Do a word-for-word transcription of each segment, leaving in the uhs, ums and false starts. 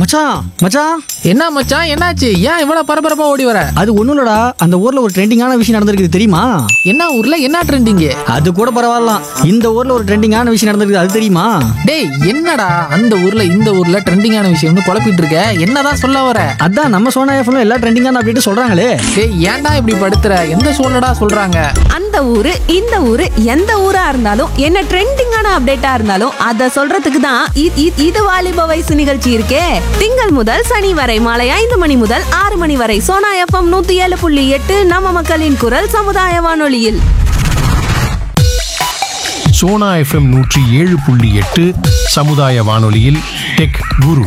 மச்சான் மச்சான் என்ன மச்சான், என்னாச்சு? ஏன் இவ்வளவு பரபரப்பா ஓடி வர? அது ஒண்ணும் இல்லடா, அந்த ஊர்ல ஒரு ட்ரெண்டிங்கான விஷயம் நடந்திருக்கு தெரியுமா? என்ன ஊர்ல என்ன ட்ரெண்டிங்? அது கூட பரவாயில்ல, இந்த ஊர்ல ஒரு ட்ரெண்டிங்கான விஷயம் நடந்திருக்கு, அது தெரியுமா? டேய், என்னடா அந்த ஊர்ல இந்த ஊர்ல ட்ரெண்டிங்கான விஷயம்னு குழப்பிட்டு இருக்க? என்னதான் சொல்ல வர? அதான் நம்ம சோனா எஃப்எம்ல எல்லா ட்ரெண்டிங்கான அப்டேட் சொல்றாங்களே. டேய், ஏன்டா இப்படி படுத்துற? எந்த சூழ்நிலடா சொல்றாங்க? அந்த ஊரு இந்த ஊரு எந்த ஊரா இருந்தாலும் என்ன ட்ரெண்டிங்கான அப்டேட்டா இருந்தாலும் அத சொல்றதுக்கு தான் இ- இ- இது வாலிப வயசு நிகழ்ச்சி இருக்கே. திங்கள் முதல் சனி வரை மாலை ஐந்து மணி முதல் ஆறு மணி வரை சோனா எஃப்எம் நூத்தி ஏழு புள்ளி எட்டு நம்ம மக்களின் குரல் சமுதாய வானொலியில். சோனா எஃப்எம் நூற்றி ஏழு புள்ளி எட்டு சமுதாய வானொலியில் டெக் குரு.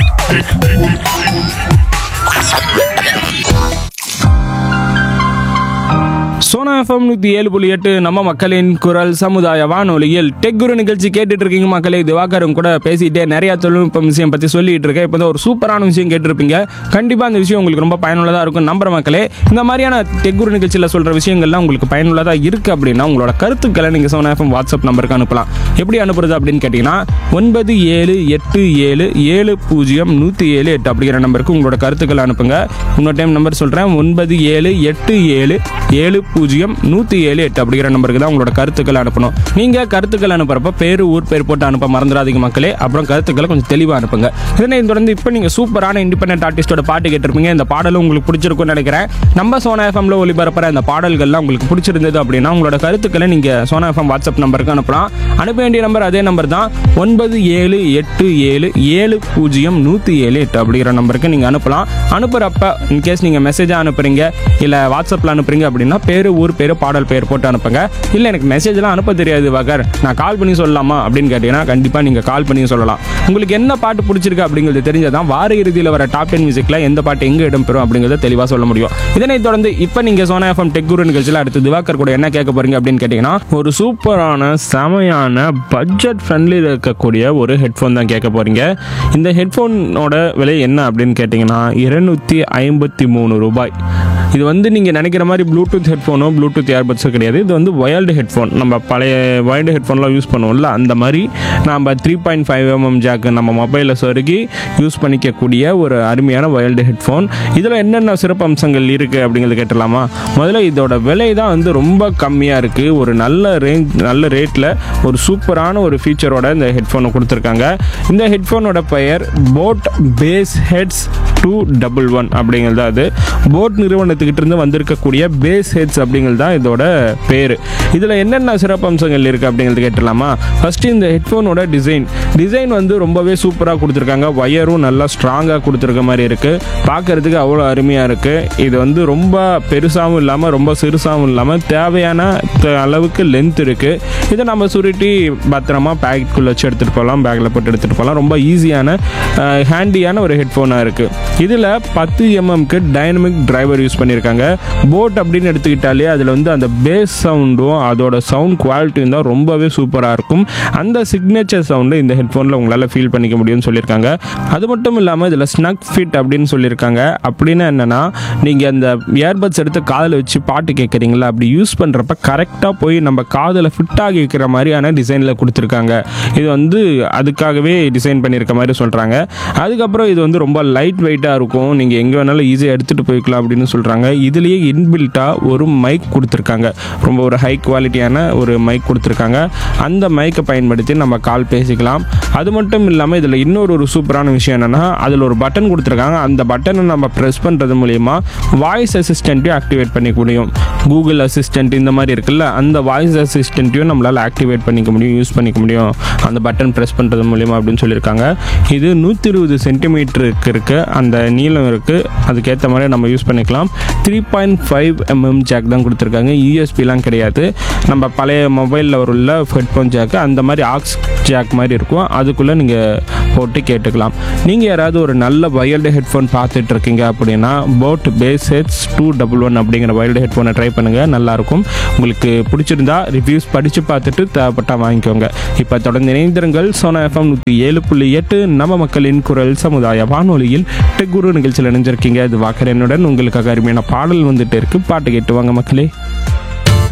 சோனா எஃப்எம் நூற்றி ஏழு புள்ளி எட்டு நம்ம மக்களின் குரல் சமுதாய வானொலியில் டெக் குரு நிகழ்ச்சி கேட்டுட்டு இருக்கீங்க மக்களே. திவாகரும் கூட பேசிட்டே நிறைய தொழில்நுட்ப விஷயம் பற்றி சொல்லிட்டு இருக்கேன். இப்போ ஒரு சூப்பரான விஷயம் கேட்டிருப்பீங்க. கண்டிப்பாக அந்த விஷயம் உங்களுக்கு ரொம்ப பயனுள்ளதாக இருக்கும் நம்புற மக்களே. இந்த மாதிரியான டெக் குரு நிகழ்ச்சியில் சொல்கிற விஷயங்கள்லாம் உங்களுக்கு பயனுள்ளதாக இருக்குது அப்படின்னா உங்களோட கருத்துக்களை நீங்கள் சோனா எஃப்எம் வாட்ஸ்அப் நம்பருக்கு அனுப்பலாம். எப்படி அனுப்புறது அப்படின்னு கேட்டிங்கன்னா ஒன்பது ஏழு எட்டு ஏழு ஏழு பூஜ்ஜியம் நூற்றி ஏழு எட்டு அப்படிங்கிற நம்பருக்கு உங்களோட கருத்துக்களை அனுப்புங்க. இன்னொரு டைம் நம்பர் சொல்கிறேன், ஒன்பது ஏழு எட்டு ஏழு ஏழு பூஜ்ஜியம் நூற்றி ஏழு எட்டு அப்படிங்கிற நம்பருக்கு தான் உங்களோட கருத்துக்களை அனுப்பணும். நீங்கள் கருத்துக்கள் அனுப்புறப்ப பேர் ஊர் பேர் போட்டு அனுப்ப மறந்துடாதீங்க மக்களே. அப்புறம் கருத்துக்களை கொஞ்சம் தெளிவாக அனுப்புங்க. இதனை தொடர்ந்து இப்போ நீங்கள் சூப்பரான இண்டிபெண்டன்ட் ஆர்டிஸ்டோட பாட்டு கேட்டிருப்பீங்க. இந்த பாடலும் உங்களுக்கு பிடிச்சிருக்கும்னு நினைக்கிறேன். நம்ம சோனா எஃப்எம்ல ஒளிபரப்புற இந்த பாடல்கள்லாம் உங்களுக்கு பிடிச்சிருந்தது அப்படின்னா உங்களோட கருத்துக்களை நீங்கள் சோனா எஃப்எம் வாட்ஸ்அப் நம்பருக்கு அனுப்பலாம். அனுப்ப வேண்டிய நம்பர் அதே நம்பர் தான், ஒன்பது ஏழு எட்டு ஏழு ஏழு பூஜ்ஜியம் நூற்றி ஏழு எட்டு அப்படிங்கிற நம்பருக்கு நீங்கள் அனுப்பலாம். அனுப்புகிறப்ப இன்கேஸ் நீங்கள் மெசேஜாக அனுப்புறீங்க இல்லை வாட்ஸ்அப்பில் அனுப்புறீங்க அப்படின்னா பேர் ஊர் பேர் பாடல் பேர் போட்டு அனுப்புங்க. இல்லை எனக்கு மெசேஜ்லாம் அனுப்ப தெரியாது வாகர், நான் கால் பண்ணி சொல்லலாமா அப்படின்னு கேட்டீங்கன்னா கண்டிப்பாக நீங்கள் கால் பண்ணி சொல்லலாம். உங்களுக்கு என்ன பாட்டு பிடிச்சிருக்கு அப்படிங்கிறது தெரிஞ்சதான் வார இறுதியில் வர டாப் டென் மியூசிக்கில் எந்த பாட்டு எங்கே இடம்பெறும் அப்படிங்கிறத தெளிவாக சொல்ல முடியும். இதனைத் தொடர்ந்து இப்போ நீங்கள் சோனா எஃப்எம் டெக் குரு நிகழ்ச்சியில் அடுத்து திவாகர் கூட என்ன கேட்க போறீங்க அப்படின்னு கேட்டிங்கன்னா ஒரு சூப்பரான செமையான பட்ஜெட் ஃப்ரெண்ட்லியில் இருக்கக்கூடிய ஒரு ஹெட்ஃபோன் தான் கேட்க போறீங்க. இந்த ஹெட்ஃபோனோட விலை என்ன அப்படின்னு கேட்டிங்கன்னா இருநூத்தி ஐம்பத்தி மூணு ரூபாய். இது வந்து நீங்கள் நினைக்கிற மாதிரி ப்ளூடூத் ஹெட்ஃபோனோ ப்ளூடூத் ஏர்பட்ஸோ கிடையாது. இது வந்து வயர்டு ஹெட்ஃபோன். நம்ம பழைய வயர்டு ஹெட்ஃபோன்லாம் யூஸ் பண்ணுவோம்ல, அந்த மாதிரி நம்ம three point five MM jack நம்ம மொபைலில் சொருகி யூஸ் பண்ணிக்கக்கூடிய ஒரு அருமையான வயர்டு ஹெட்ஃபோன். இதில் என்னென்ன சிறப்பு அம்சங்கள் இருக்குது அப்படிங்கிறது கேட்டலாமா? முதல்ல இதோட விலை தான் வந்து ரொம்ப கம்மியாக இருக்குது. ஒரு நல்ல ரேஞ்ச் நல்ல ரேட்டில் ஒரு சூப்பரான ஒரு ஃபீச்சரோட இந்த ஹெட்ஃபோனை கொடுத்துருக்காங்க. இந்த ஹெட்ஃபோனோட பெயர் boat base heads two double one அப்படிங்கிறது தான். அது போட் நிறுவனத்துக்கிட்ட இருந்து வந்திருக்கக்கூடிய பேஸ் ஹெட்ஸ் அப்படிங்கிறது தான் இதோட பேர். இதில் என்னென்ன சிறப்பு அம்சங்கள் இருக்குது அப்படிங்கிறது கேட்டலாமா? ஃபஸ்ட்டு இந்த ஹெட்ஃபோனோட டிசைன் டிசைன் வந்து ரொம்பவே சூப்பராக கொடுத்துருக்காங்க. ஒயரும் நல்லா ஸ்ட்ராங்காக கொடுத்துருக்க மாதிரி இருக்குது. பார்க்குறதுக்கு அவ்வளோ அருமையாக இருக்குது. இது வந்து ரொம்ப பெருசாகவும் இல்லாமல் ரொம்ப சிறுசாகவும் இல்லாமல் தேவையான அளவுக்கு லென்த் இருக்குது. இதை நம்ம சுருட்டி பத்திரமா பேக்குள்ளே வச்சு எடுத்துகிட்டு போகலாம், பேக்கில் போட்டு எடுத்துகிட்டு போகலாம். ரொம்ப ஈஸியான ஹேண்டியான ஒரு ஹெட்ஃபோனாக இருக்குது. இதில் பத்து எம்எம்க்கு டைனமிக் டிரைவர் யூஸ் பண்ணியிருக்காங்க. போட் அப்படின்னு எடுத்துக்கிட்டாலே அதில் வந்து அந்த பேஸ் சவுண்டும் அதோட சவுண்ட் குவாலிட்டியும் தான் ரொம்பவே சூப்பராக இருக்கும். அந்த சிக்னேச்சர் சவுண்டு இந்த ஹெட்ஃபோனில் உங்களால் ஃபீல் பண்ணிக்க முடியும்னு சொல்லியிருக்காங்க. அது மட்டும் இல்லாமல் இதில் ஸ்னக் ஃபிட் அப்படின்னு சொல்லியிருக்காங்க. அப்படின்னா என்னென்னா நீங்கள் அந்த இயர்பட்ஸ் எடுத்து காதில் வச்சு பாட்டு கேட்குறீங்களா, அப்படி யூஸ் பண்ணுறப்ப கரெக்டாக போய் நம்ம காதில் ஃபிட்டாக கேட்குற மாதிரியான டிசைனில் கொடுத்துருக்காங்க. இது வந்து அதுக்காகவே டிசைன் பண்ணியிருக்க மாதிரி சொல்கிறாங்க. அதுக்கப்புறம் இது வந்து ரொம்ப லைட் வெயிட்டாக இருக்கும். நீங்கள் எங்கே வேணாலும் ஈஸியாக எடுத்துகிட்டு போய்க்கலாம் அப்படின்னு சொல்கிறாங்க. இதுலேயே இன்பில்ட்டாக ஒரு மைக் கொடுத்துருக்காங்க. ரொம்ப ஒரு ஹை குவாலிட்டியான ஒரு மைக் கொடுத்துருக்காங்க. அந்த மைக்கை பயன்படுத்தி நம்ம கால் பேசிக்கலாம். அது மட்டும் இல்லாமல் இதில் இன்னொரு ஒரு சூப்பரான விஷயம் என்னென்னா அதில் ஒரு பட்டன் கொடுத்துருக்காங்க. அந்த பட்டனை நம்ம ப்ரெஸ் பண்ணுறது மூலிமா வாய்ஸ் அசிஸ்டண்ட்டையும் ஆக்டிவேட் பண்ணிக்க முடியும். கூகுள் அசிஸ்டண்ட் இந்த மாதிரி இருக்குல்ல, அந்த வாய்ஸ் அசிஸ்டண்ட்டையும் நம்மளால் ஆக்டிவேட் பண்ணிக்க முடியும், யூஸ் பண்ணிக்க முடியும் அந்த பட்டன் ப்ரெஸ் பண்ணுறது மூலிமா அப்படின்னு சொல்லியிருக்காங்க. இது நூற்றி இருபது சென்டிமீட்டருக்கு இருக்குது, அந்த நீளம் இருக்குது. அதுக்கேற்ற மாதிரி நம்ம யூஸ் பண்ணிக்கலாம். Three point five MM jack தான் கொடுத்துருக்காங்க. யூஎஸ்பிலாம் கிடையாது. நம்ம பழைய மொபைலில் உள்ள ஹெட்ஃபோன் ஜாக்கு அந்த மாதிரி ஆக்ஸ் ஜாக் மாதிரி இருக்கும். அதுக்குள்ளே நீங்கள் போட்டு கேட்டுக்கலாம். நீங்கள் யாராவது ஒரு நல்ல வயர்டு ஹெட்ஃபோன் பார்த்துட்டு இருக்கீங்க அப்படின்னா boat base heads two double one அப்படிங்கிற வயர்டு ஹெட்ஃபோனை ட்ரை பண்ணுங்கள், நல்லாயிருக்கும். உங்களுக்கு பிடிச்சிருந்தா ரிவ்யூஸ் படித்து பார்த்துட்டு தேவைப்பட்டால் வாங்கிக்கோங்க. இப்போ தொடர்ந்து இணைந்திருங்கள். சோனா எஃப்எம் நூற்றி ஏழு புள்ளி எட்டு நம்ம மக்களின் குரல் சமுதாய வானொலியில் டெக் குரு நிகழ்ச்சியில் இணைஞ்சிருக்கீங்க. அது வாக்கரனுடன் உங்களுக்காக அருமையான பாடல் வந்துட்டு இருக்கு. பாட்டு கேட்டு வாங்க மக்களே.